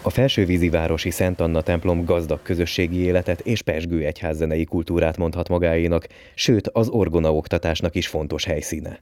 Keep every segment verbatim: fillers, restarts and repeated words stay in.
A Felsővízivárosi Szent Anna templom gazdag közösségi életet és pezsgő egyházzenei kultúrát mondhat magáénak, sőt az orgonaoktatásnak is fontos helyszíne.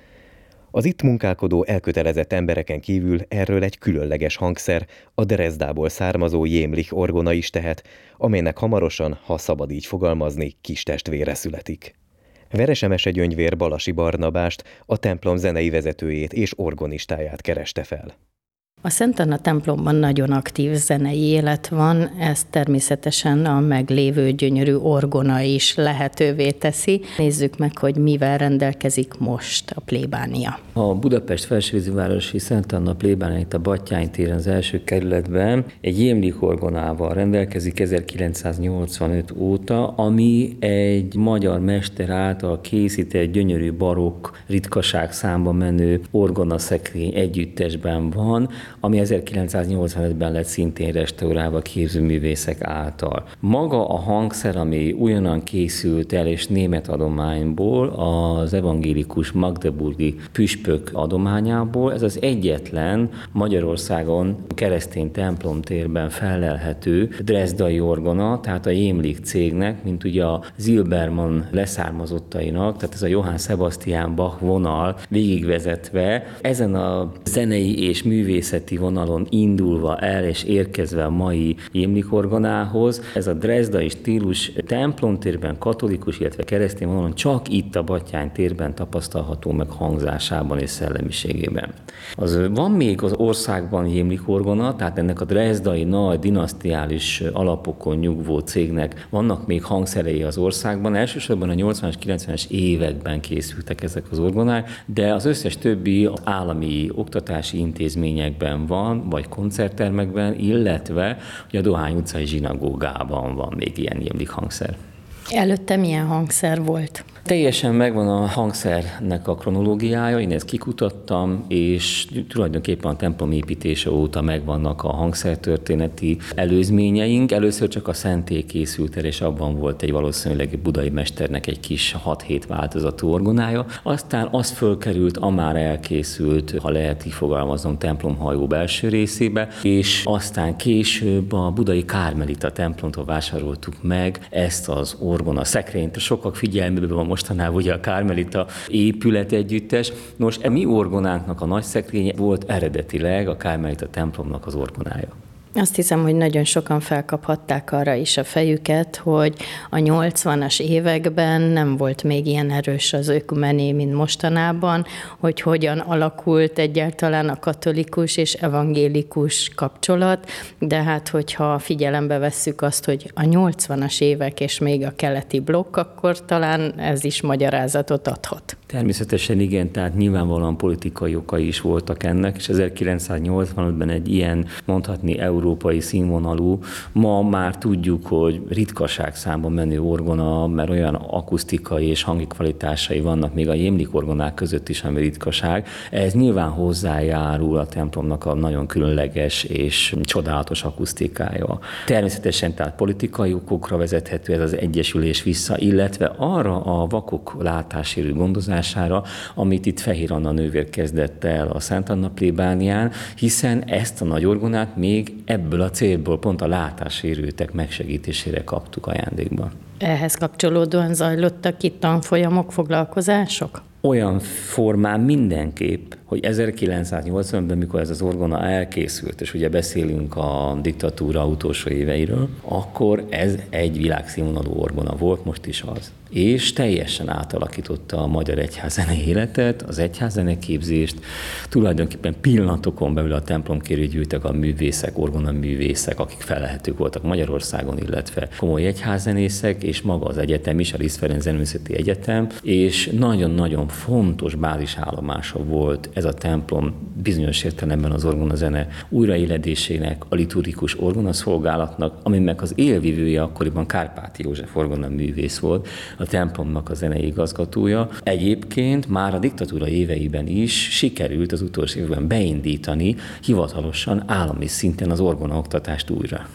Az itt munkálkodó elkötelezett embereken kívül erről egy különleges hangszer, a Drezdából származó Jémlich orgona is tehet, amelynek hamarosan, ha szabad így fogalmazni, kis testvére születik. Veresemese Gyöngyvér Balasi Barnabást, a templom zenei vezetőjét és orgonistáját kereste fel. A Szent Anna templomban nagyon aktív zenei élet van, ez természetesen a meglévő gyönyörű orgona is lehetővé teszi. Nézzük meg, hogy mivel rendelkezik most a plébánia. A Budapest Felsővízivárosi Szent Anna plébánia itt a Batthyány téren az első kerületben egy Jémlich orgonával rendelkezik ezerkilencszáznyolcvanöt óta, ami egy magyar mester által készített gyönyörű barokk, ritkaság számba menő orgonaszekrény együttesben van, ami ezerkilencszáznyolcvanötben lett szintén restaurálva képzőművészek által. Maga a hangszer, ami újonnan készült el és német adományból, az evangélikus magdeburgi püspök adományából, ez az egyetlen Magyarországon keresztény templomtérben fellelhető drezdai orgona, tehát a Jémlich cégnek, mint ugye a Zilbermann leszármazottainak, tehát ez a Johann Sebastian Bach vonal végigvezetve, ezen a zenei és művészeti vonalon indulva el és érkezve a mai Jémlich orgonához, ez a drezdai stílus templomtérben, katolikus, illetve keresztény vonalon csak itt a Batthyány térben tapasztalható meg hangzásában és szellemiségében. Az van még az országban Jémlich orgona, tehát ennek a drezdai nagy dinasztiális alapokon nyugvó cégnek vannak még hangszerei az országban. Elsősorban a nyolcvanas, kilencvenes években készültek ezek az orgonák, de az összes többi állami oktatási intézményekben van, vagy koncerttermekben, illetve a Dohány utcai zsinagógában van még ilyen Jémlich hangszer. Előtte milyen hangszer volt? Teljesen megvan a hangszernek a kronológiája, én ezt kikutattam, és tulajdonképpen a templom építése óta megvannak a hangszertörténeti előzményeink. Először csak a szentély készült el, és abban volt egy valószínűleg budai mesternek egy kis hat-hét változatú orgonája. Aztán az fölkerült a már elkészült, ha lehet így fogalmazom, templomhajó belső részébe, és aztán később a budai Kármelita templomtól vásároltuk meg ezt az orgona szekrényt. Sokak figyelmében van mostanában ugye a Kármelita épület együttes. Nos, e mi orgonánknak a nagy szekrénye volt eredetileg a Kármelita templomnak az orgonája. Azt hiszem, hogy nagyon sokan felkaphatták arra is a fejüket, hogy a nyolcvanas években nem volt még ilyen erős az ökumené, mint mostanában, hogy hogyan alakult egyáltalán a katolikus és evangélikus kapcsolat, de hát hogyha figyelembe vesszük azt, hogy a nyolcvanas évek és még a keleti blokk, akkor talán ez is magyarázatot adhat. Természetesen igen, tehát nyilvánvalóan politikai okai is voltak ennek, és ezerkilencszáznyolcvanötben egy ilyen, mondhatni európai színvonalú, ma már tudjuk, hogy ritkaság számban menő orgona, mert olyan akusztikai és hangi kvalitásai vannak még a Jémlich orgonák között is, ami ritkaság. Ez nyilván hozzájárul a templomnak a nagyon különleges és csodálatos akusztikája. Természetesen tehát politikai okokra vezethető ez az egyesülés vissza, illetve arra a vakok látássérű gondozás, amit itt Fehér Anna nővér kezdett el a Szent Anna plébánián, hiszen ezt a nagy orgonát még ebből a célból, pont a látássérültek megsegítésére kaptuk ajándékban. Ehhez kapcsolódóan zajlottak itt tanfolyamok, foglalkozások? Olyan formán mindenképp, hogy ezerkilencszáznyolcvanben, mikor ez az orgona elkészült, és ugye beszélünk a diktatúra utolsó éveiről, akkor ez egy világszínvonalú orgona volt, most is az. És teljesen átalakította a magyar egyházzenei életet, az egyházzeneképzést, tulajdonképpen pillanatokon belül a templomkérő gyűltek a művészek, orgonaművészek, akik felelhetők voltak Magyarországon, illetve komoly egyházzenészek, és maga az egyetem is, a Liszt Ferenc Zeneművészeti Egyetem, és nagyon-nagyon fontos bázisállomása volt ez a templom bizonyos értelemben az orgonazene újraéledésének, a liturgikus orgonaszolgálatnak, aminek az élvivője akkoriban Kárpáti József orgonaművész volt, a templomnak a zenei igazgatója. Egyébként már a diktatúra éveiben is sikerült az utolsó évben beindítani hivatalosan állami szinten az orgonaoktatást újra.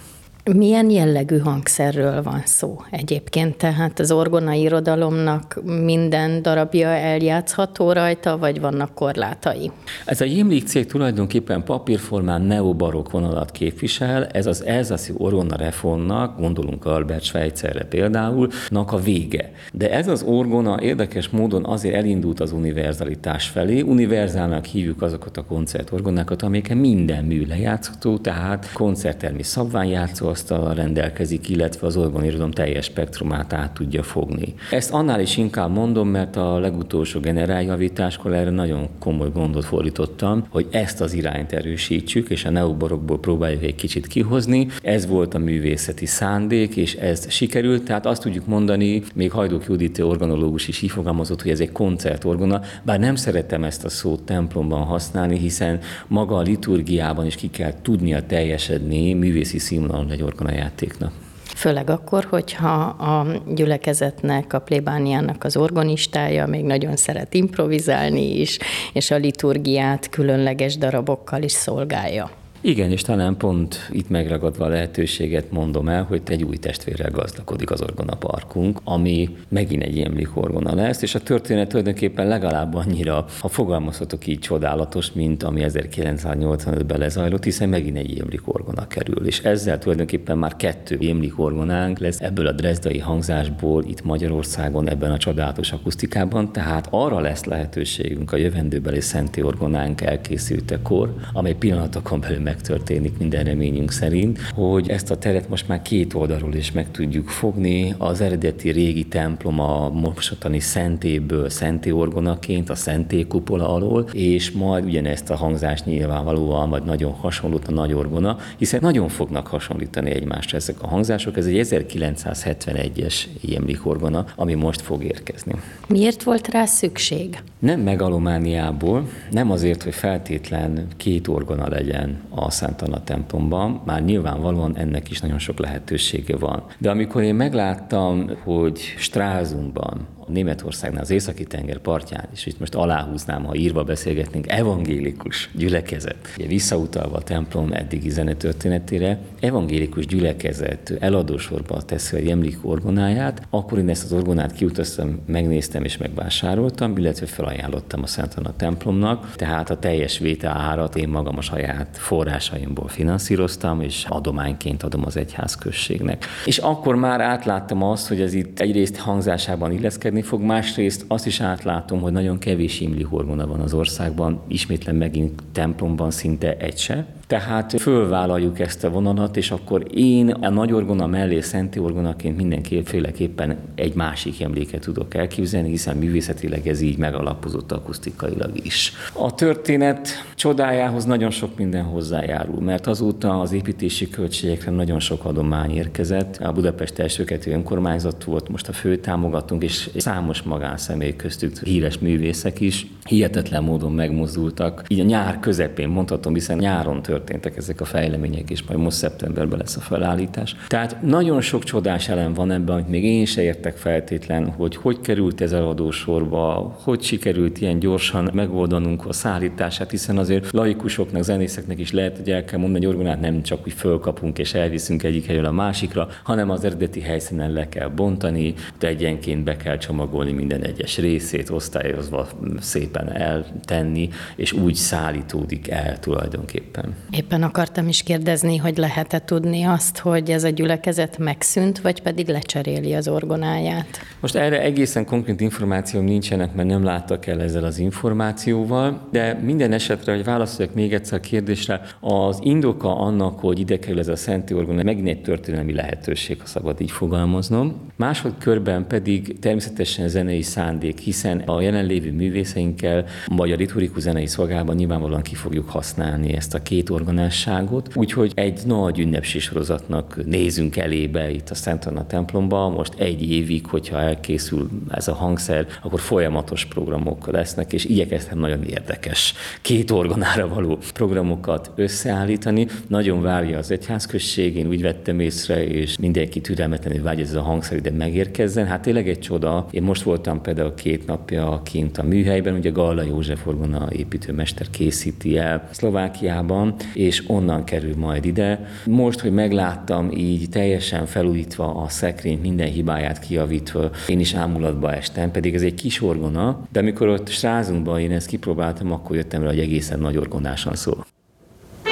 Milyen jellegű hangszerről van szó egyébként? Tehát az orgona irodalomnak minden darabja eljátszható rajta, vagy vannak korlátai? Ez a Jimlik cég tulajdonképpen papírformán neobarokk vonalat képvisel, ez az elzászi orgona reformnak, gondolunk Albert Schweitzerre például, nak a vége. De ez az orgona érdekes módon azért elindult az univerzalitás felé. Univerzálnak hívjuk azokat a koncertorgonákat, amelyeken minden mű lejátszható, tehát koncerttermi szabványjátszóasztallal rendelkezik, illetve az orgonirodalom teljes spektrumát át tudja fogni. Ezt annál is inkább mondom, mert a legutolsó generáljavításkor erre nagyon komoly gondot fordítottam, hogy ezt az irányt erősítsük, és a neobarokból próbáljuk egy kicsit kihozni. Ez volt a művészeti szándék, és ez sikerült, tehát azt tudjuk mondani, még Hajduk Judit orgonológus is így fogalmazott, hogy ez egy koncertorgona, bár nem szeretem ezt a szót templomban használni, hiszen maga a liturgiában is ki kell tudnia teljesedni művészi színvonalon egy orgonajátéknak. Főleg akkor, hogyha a gyülekezetnek, a plébániának az orgonistája még nagyon szeret improvizálni is, és a liturgiát különleges darabokkal is szolgálja. Igen, és talán pont itt megragadva a lehetőséget mondom el, hogy egy új testvérrel gazdagodik az orgonaparkunk, ami megint egy Jimlik orgona lesz, és a történet tulajdonképpen legalább annyira, ha fogalmazhatok így, csodálatos, mint ami ezerkilencszáznyolcvanötben lezajlott, hiszen megint egy Jimlik orgona kerül. És ezzel tulajdonképpen már kettő Jimlik orgonánk lesz ebből a drezdai hangzásból itt Magyarországon, ebben a csodálatos akusztikában, tehát arra lesz lehetőségünk a jövendőbeli szenti orgonánk elkészültekor, amely pillanatokon belül megtörténik minden reményünk szerint, hogy ezt a teret most már két oldalról is meg tudjuk fogni. Az eredeti régi templom a mostani szentéből szenté orgonaként, a szenté kupola alól, és majd ugyanezt a hangzást nyilvánvalóan, vagy nagyon hasonlót a nagy orgona, hiszen nagyon fognak hasonlítani egymásra ezek a hangzások. Ez egy ezerkilencszázhetvenegyes Jimlik orgona, ami most fog érkezni. Miért volt rá szükség? Nem megalomániából, nem azért, hogy feltétlen két orgona legyen a Szent Anna templomban, már nyilvánvalóan ennek is nagyon sok lehetősége van. De amikor én megláttam, hogy Stralsundban, Németországnál, az északi tenger partján, és itt most aláhúznám, ha írva beszélgetnénk, evangélikus gyülekezet. Ugye visszautalva a templom eddigi zenetörténetére, evangélikus gyülekezet eladósorba teszi a Jimlik orgonáját, akkor én ezt az orgonát kiutaztam, megnéztem és megvásároltam, illetve felajánlottam a Szent Anna templomnak, tehát a teljes vétel árat én magam a saját forrásaimból finanszíroztam, és adományként adom az egyházközségnek. És akkor már átláttam azt, hogy ez itt egyrészt hangzásában illeszkedni fog, másrészt azt is átlátom, hogy nagyon kevés Jimlik orgona van az országban, ismétlen megint templomban szinte egy se. Tehát fölvállaljuk ezt a vonalat, és akkor én a nagy orgona mellé szenti orgonaként mindenféleképpen egy másik emléket tudok elképzelni, hiszen művészetileg ez így megalapozott akusztikailag is. A történet csodájához nagyon sok minden hozzájárul, mert azóta az építési költségekre nagyon sok adomány érkezett. A Budapest elsőketű önkormányzat volt most a fő támogatónk, és számos magánszemély köztük híres művészek is hihetetlen módon megmozdultak. Így a nyár közepén mondhatom, hiszen nyáron történtek ezek a fejlemények, és majd most szeptemberben lesz a felállítás. Tehát nagyon sok csodás elem van ebben, amit még én se értek feltétlen, hogy hogy került ez eladó sorba, hogy sikerült ilyen gyorsan megoldanunk a szállítását, hiszen azért laikusoknak, zenészeknek is lehet, hogy el kell mondani, hogy orgonát nem csak úgy fölkapunk és elviszünk egyik helyről a másikra, hanem az eredeti helyszínen le kell bontani, de egyenként be kell csomagolni minden egyes részét, osztályozva szépen eltenni, és úgy szállítódik el tulajdonképpen. Éppen akartam is kérdezni, hogy lehet-e tudni azt, hogy ez a gyülekezet megszűnt, vagy pedig lecseréli az orgonáját? Most erre egészen konkrét információm nincsenek, mert nem láttak el ezzel az információval, de minden esetre, hogy válaszoljak még egyszer a kérdésre, az indoka annak, hogy ide kerül ez a szenti orgona, megint egy történelmi lehetőség, ha szabad így fogalmaznom. Másodkörben pedig természetesen zenei szándék, hiszen a jelenlévő művészeinkkel, vagy a liturgikus zenei szolgálatban nyilvánvalóan ki fogjuk használni ezt a két orgonásságot. Úgyhogy egy nagy ünnepség sorozatnak nézünk elébe itt a Szent Anna templomba. Most egy évig, hogyha elkészül ez a hangszer, akkor folyamatos programok lesznek, és igyekeztem nagyon érdekes két orgonára való programokat összeállítani. Nagyon várja az egyházközség, én úgy vettem észre, és mindenki türelmetlenül vágy, ez a hangszer ide megérkezzen. Hát tényleg egy csoda. Én most voltam például két napja kint a műhelyben, ugye Galla József orgona építőmester készíti el Szlovákiában, és onnan kerül majd ide. Most, hogy megláttam így teljesen felújítva a szekrényt, minden hibáját kijavítva, én is ámulatba estem, pedig ez egy kis orgona, de amikor ott Strázunkban én ezt kipróbáltam, akkor jöttem rá, hogy egészen nagy orgonásan szól.